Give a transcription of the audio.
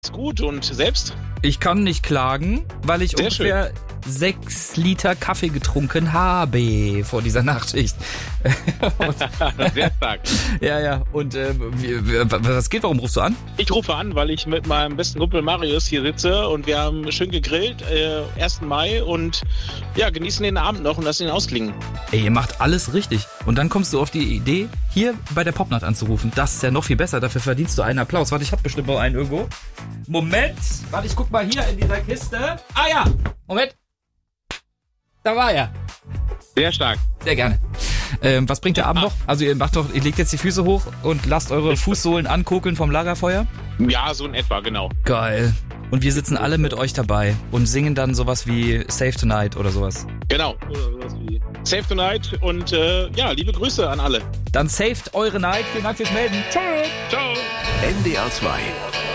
Ist gut und selbst? Ich kann nicht klagen, weil ich Sehr ungefähr 6 Liter Kaffee getrunken habe vor dieser Nachtschicht. Sehr stark. Ja. Und was geht? Warum rufst du an? Ich rufe an, weil ich mit meinem besten Kumpel Marius hier sitze und wir haben schön gegrillt, 1. Mai und ja, genießen den Abend noch und lassen ihn ausklingen. Ey, ihr macht alles richtig. Und dann kommst du auf die Idee, hier bei der Popnacht anzurufen. Das ist ja noch viel besser. Dafür verdienst du einen Applaus. Warte, ich hab bestimmt noch einen irgendwo. Moment. Warte, ich guck mal hier in dieser Kiste. Ah ja. Moment. Da war er. Sehr stark. Sehr gerne. Was bringt der Abend noch? Also ihr legt jetzt die Füße hoch und lasst eure Fußsohlen ankokeln vom Lagerfeuer? Ja, so in etwa, genau. Geil. Und wir sitzen alle mit euch dabei und singen dann sowas wie Save Tonight oder sowas. Genau. Oder sowas wie Save Tonight und ja, liebe Grüße an alle. Dann saved eure Night. Vielen Dank fürs Melden. Ciao. Ciao. NDR 2